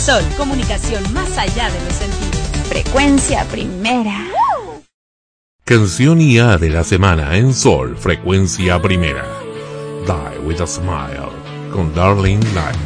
Sol, comunicación más allá de los sentidos. Frecuencia primera. Canción IA de la semana en Sol, frecuencia primera. Die with a Smile, con Darling Light.